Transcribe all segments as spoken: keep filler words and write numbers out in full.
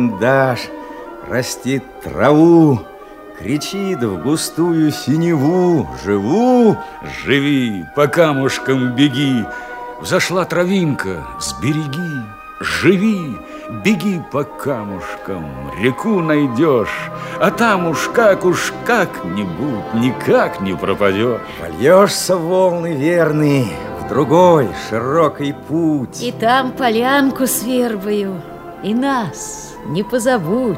Дашь, растит траву, кричит в густую синеву: живу, живи, по камушкам беги. Взошла травинка, сбереги. Живи, беги по камушкам, реку найдешь, а там уж как уж как-нибудь никак не пропадешь. Вольешься в волны верные в другой широкий путь, и там полянку с вербою, и нас не позабудь.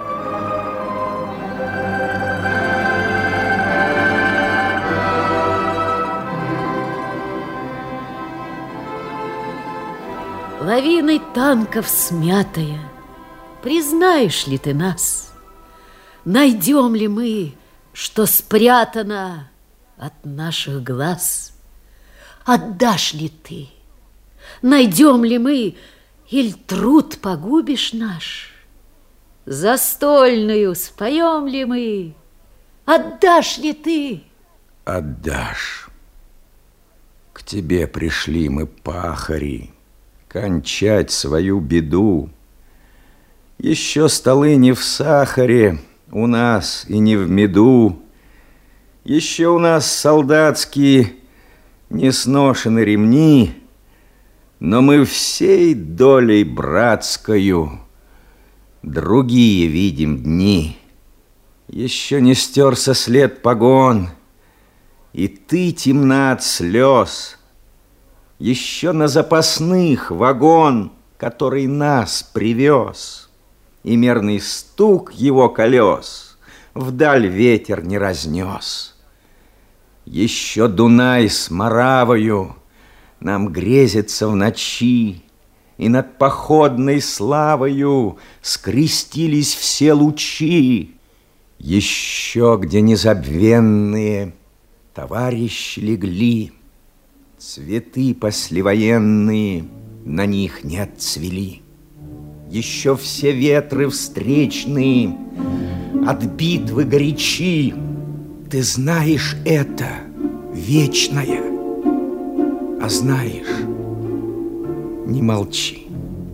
Лавиной танков смятая, признаешь ли ты нас? Найдем ли мы, что спрятано от наших глаз? Отдашь ли ты? Найдем ли мы, иль труд погубишь наш? Застольную споем ли мы? Отдашь ли ты? Отдашь. К тебе пришли мы, пахари, кончать свою беду. Еще столы не в сахаре у нас и не в меду. Еще у нас солдатские не сношены ремни, но мы всей долей братскою другие видим дни. Еще не стерся след погон, и ты темна от слез. Еще на запасных вагон, который нас привез, и мерный стук его колес вдаль ветер не разнес. Еще Дунай с Моравою нам грезится в ночи, и над походной славою скрестились все лучи. Еще где незабвенные товарищи легли, цветы послевоенные на них не отцвели. Еще все ветры встречные от битвы горячи. Ты знаешь это вечное, а знаешь, не молчи.